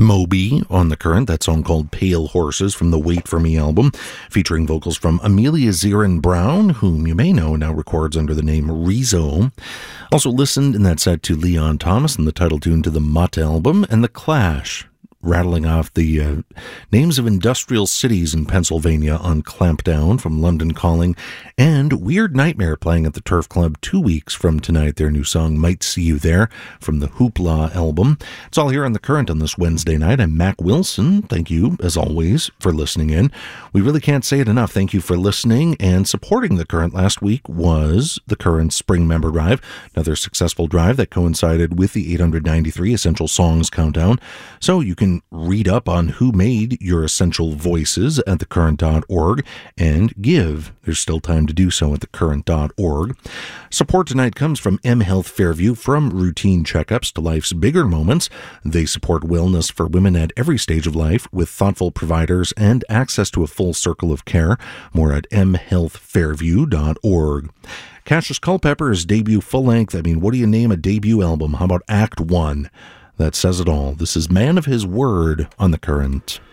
Moby on The Current, that song called Pale Horses from the Wait For Me album, featuring vocals from Amelia Zirin Brown, whom you may know now records under the name Rezo. Also listened in that set to Leon Thomas and the title tune to the Mutt album, and The Clash, rattling off the names of industrial cities in Pennsylvania on Clampdown from London Calling, and Weird Nightmare playing at the Turf Club 2 weeks from tonight, their new song Might See You There from the Hoopla album. It's all here on The Current on this Wednesday night. I'm Mac Wilson. Thank you, as always, for listening in. We really can't say it enough. Thank you for listening and supporting The Current. Last week was The Current Spring Member Drive, another successful drive that coincided with the 893 Essential Songs Countdown. So you can read up on who made your essential voices at thecurrent.org and give. There's still time to do so at thecurrent.org. Support tonight comes from M Health Fairview. From routine checkups to life's bigger moments, they support wellness for women at every stage of life with thoughtful providers and access to a full circle of care. More at mhealthfairview.org. Cassius Culpepper's debut full-length, what do you name a debut album? How about Act 1? That says it all. This is Man of His Word on The Current.